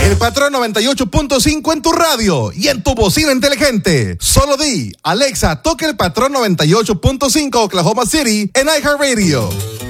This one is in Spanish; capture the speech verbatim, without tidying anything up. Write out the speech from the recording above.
El Patrón noventa y ocho punto cinco en tu radio y en tu bocina inteligente. Solo di, Alexa, toca el Patrón noventa y ocho punto cinco Oklahoma City en iHeartRadio.